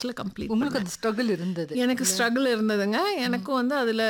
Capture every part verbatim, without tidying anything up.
Complete உங்களுக்கு பண்ணேன். அந்த ஸ்ட்ரகிள் இருந்தது. எனக்கு ஸ்ட்ரகிள் இருந்ததுங்க. எனக்கும் வந்து அதில்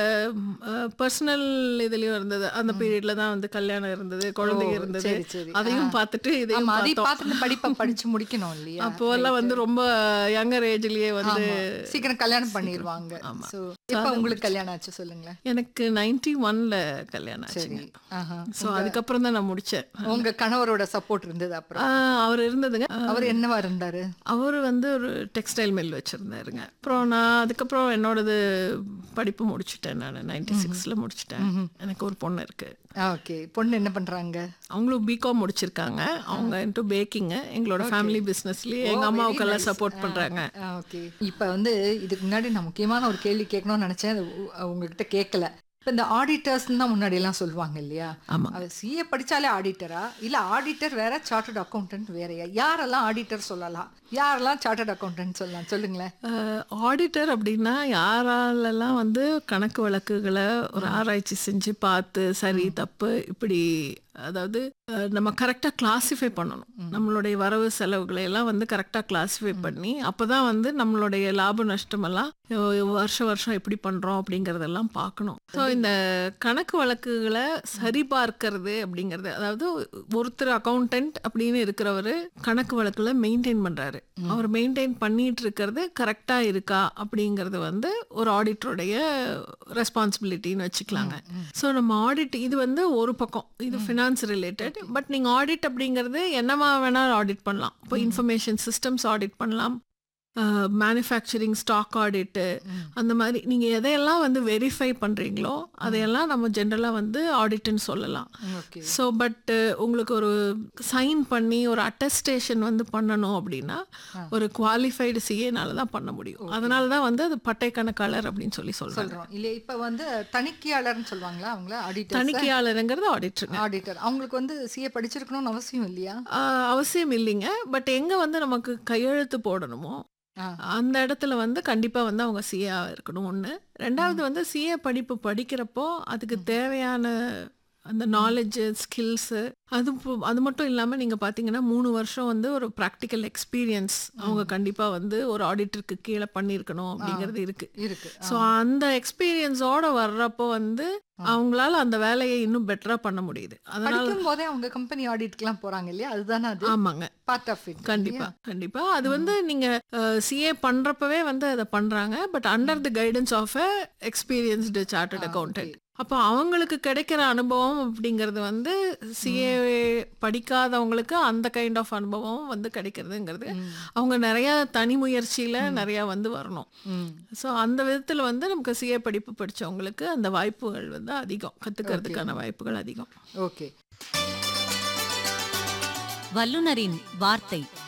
பர்சனல் இதுலேயும் இருந்தது. அந்த பீரியடில் தான் வந்து கல்யாணம் இருந்தது, ஓ குழந்தைங்க இருந்தது. சரி சரி. ஆ. அதையும் பார்த்துட்டு இதையும் ஆமா அதையும் பார்த்தோம். பார்த்து இந்த படிப்பை படிச்சு முடிக்கணும் இல்லையா? அப்போல்லாம் வந்து ரைட்டு. ரொம்ப யங்கர் ஏஜ்லேயே வந்து ஆமா சீக்கிரம் கல்யாணம் பண்ணிடுவாங்க. ஆமா. ஸோ So எப்போ அதை உங்களுக்கு முடிச்சு கல்யாணம் ஆச்சு சொல்லுங்களேன். எனக்கு நைன்டி ஒன்ல கல்யாணம் சரி. ஆச்சுங்க. ஆஹா. ஸோ அதுக்கப்புறம் தான் நான் முடித்தேன். உங்க கணவரோட சப்போர்ட் இருந்தது அப்புறம்? அவர் இருந்ததுங்க. அவர் என்னவா இருந்தாரு? அவர் வந்து ஒரு டெக்ஸ்டைல் மில் வச்சுருந்தாருங்க. அப்புறம் நான் அதுக்கப்புறம் என்னோடது படிப்பு முடிச்சுட்டேன். நான் நைன்டி சிக்ஸில் முடிச்சுட்டேன். எனக்கு ஒரு பொண்ணு இருக்குது. ஓகே. பொண்ணு என்ன பண்றாங்க? அவங்களும் பிகாம் முடிச்சிருக்காங்க. அவங்க இன்ட்டு பேக்கிங்கு எங்களோட ஃபேமிலி பிஸ்னஸ்லேயே எங்கள் அம்மாவுக்கெல்லாம் சப்போர்ட் பண்ணுறாங்க. ஓகே. இப்போ வந்து இதுக்கு முன்னாடி நான் முக்கியமான ஒரு கேள்வி கேட்கணும்னு நினச்சேன், அது உ- உங்ககிட்ட கேட்கல. இப்போ இந்த ஆடிட்டர்ஸ்ன்னு தான் முன்னாடி எல்லாம் சொல்லுவாங்க இல்லையா? ஆமாம். அது சிஏ படிச்சாலே ஆடிட்டரா இல்லை ஆடிட்டர் வேற சார்ட்டர்ட் அக்கௌண்டன்ட் வேறையா? யாரெல்லாம் ஆடிட்டர் சொல்லலாம், யாரெல்லாம் சார்ட்டர்ட் அக்கௌண்டன்ட் சொல்லலாம் சொல்லுங்களேன். ஆடிட்டர் அப்படின்னா யாராலெல்லாம் வந்து கணக்கு வழக்குகளை ஒரு ஆராய்ச்சி செஞ்சு பார்த்து சரி தப்பு இப்படி, அதாவது அஹ், நம்ம கரெக்டாக கிளாஸிஃபை பண்ணணும். நம்மளுடைய வரவு செலவுகளை எல்லாம் வந்து கரெக்டாக கிளாஸிஃபை பண்ணி அப்போ தான் வந்து நம்மளுடைய லாப நஷ்டமெல்லாம் அஹ், வருஷம் வருஷம் எப்படி பண்ணுறோம் அப்படிங்கிறதெல்லாம் பார்க்கணும். ஸோ இந்த கணக்கு வழக்குகளை சரிபார்க்கறது அப்படிங்கிறது, அதாவது ஒருத்தர் அக்கௌண்டன்ட் அப்படின்னு இருக்கிறவர் கணக்கு வழக்குல மெயின்டைன் பண்ணுறாரு. அவர் மெயின்டைன் பண்ணிட்டு இருக்கிறது கரெக்டாக இருக்கா அப்படிங்கிறது வந்து ஒரு ஆடிட்டருடைய ரெஸ்பான்சிபிலிட்டின்னு வச்சுக்கலாங்க. ஸோ நம்ம ஆடிட் இது வந்து ஒரு பக்கம், இது ஃபினான்ஸ் ரிலேட்டட். பட் நீங்கள் ஆடிட் அப்படிங்கிறது என்னவா வேணாலும் ஆடிட் பண்ணலாம். இப்போ இன்ஃபர்மேஷன் சிஸ்டம்ஸ் ஆடிட் பண்ணலாம், மேனுஃபேக்சரிங் ஸ்டாக் ஆடிட்டு, அந்த மாதிரி நீங்கள் எதையெல்லாம் வந்து வெரிஃபை பண்ணுறீங்களோ அதையெல்லாம் நம்ம ஜென்ரலாக வந்து ஆடிட்டுன்னு சொல்லலாம். ஓகே. ஸோ பட் உங்களுக்கு ஒரு சைன் பண்ணி ஒரு அட்டஸ்டேஷன் வந்து பண்ணணும் அப்படின்னா ஒரு குவாலிஃபைடு சிஏனால தான் பண்ண முடியும். அதனால தான் வந்து அது பட்டை கணக்காளர் அப்படின்னு சொல்லி சொல்கிறாங்க. சொல்றோம் இல்லையா? இப்போ வந்து தணிக்கையாளர்னு சொல்லுவாங்களா அவங்கள? ஆடிட்டர் தணிக்கையாளருங்கிறது ஆடிட்டருங்க. ஆடிட்டர் அவங்களுக்கு வந்து சிஏ படிச்சிருக்கணும்னு அவசியம் இல்லையா? ஆஹ் அவசியம் இல்லைங்க. பட் எங்கே வந்து நமக்கு கையெழுத்து போடணுமோ ஆ. அந்த இடத்துல வந்து கண்டிப்பாக வந்து அவங்க சிஏ இருக்கணும் ஒன்று. ரெண்டாவது வந்து சிஏ படிப்பு படிக்கிறப்போ அதுக்கு தேவையான அந்த நாலேஜு ஸ்கில்ஸு அது போ- அது மட்டும் இல்லாமல் நீங்கள் பார்த்தீங்கன்னா மூணு வருஷம் வந்து ஒரு ப்ராக்டிக்கல் எக்ஸ்பீரியன்ஸ் அவங்க கண்டிப்பாக வந்து ஒரு ஆடிட்டருக்கு கீழே பண்ணியிருக்கணும் அப்படிங்கிறது இருக்குது. இருக்கு. ஸோ அந்த எக்ஸ்பீரியன்ஸோட வர்றப்போ வந்து அவங்களால அந்த வேலையை இன்னும் பெட்டராக பண்ண முடியுது. அதனால படிக்கும் போதே அவங்க கம்பெனி ஆடிட்க்குலாம் போறாங்க இல்லையா? அதுதானே அது ஆமாங்க. Part of it. கண்டிப்பா கண்டிப்பா அது வந்து நீங்க சிஏ பண்றப்பவே வந்து அதை பண்றாங்க. But under the guidance of a experienced chartered accountant. அப்போ அவங்களுக்கு கிடைக்கிற அனுபவம் அப்படிங்கிறது வந்து சிஏ படிக்காதவங்களுக்கு அந்த கைண்ட் ஆஃப் அனுபவம் வந்து கிடைக்கிறதுங்கிறது அவங்க நிறைய தனி முயற்சியில நிறைய வந்து வரணும். ஸோ அந்த விதத்தில் வந்து நமக்கு சிஏ படிப்பு படிச்சவங்களுக்கு அந்த வாய்ப்புகள் வந்து அதிகம், கத்துக்கிறதுக்கான வாய்ப்புகள் அதிகம். ஓகே. வல்லுனரின் வார்த்தை.